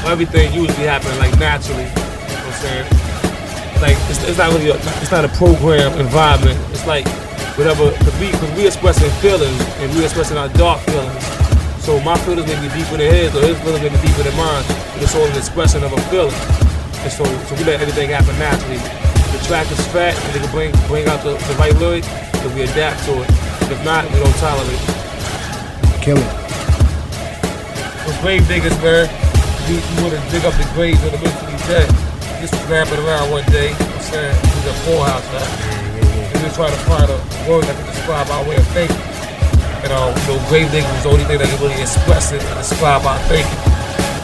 everything usually happens like naturally. You know what I'm saying? Like it's not really it's not a program environment. It's like whatever, because we expressing feelings and we expressing our dark feelings. So my feelings may be deeper than his, or his feelings may be deeper than mine. But it's all an expression of a feeling. And so we let everything happen naturally. The track is fat, and they can bring out the right lyric, so we adapt to it. If not, we don't tolerate it. Kill it. With grave diggers, man, we want to dig up the graves of the mentally dead. This was rapping around one day. You know what I'm saying? It was a poorhouse, man. And we were trying to find a word that can describe our way of thinking. And grave diggers was the only thing that can really express it and describe our thinking.